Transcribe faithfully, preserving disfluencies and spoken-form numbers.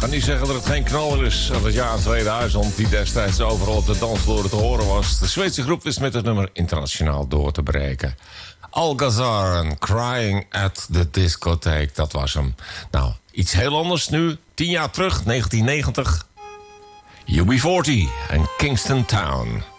ga niet zeggen dat het geen knaller is. Uit het jaar tweeduizend, die destijds overal op de dansvloer te horen was. De Zweedse groep wist met het nummer internationaal door te breken. Alcazar en Crying at the Discotheque, dat was hem. Nou, iets heel anders nu. Tien jaar terug, negentien negentig. U B veertig en Kingston Town.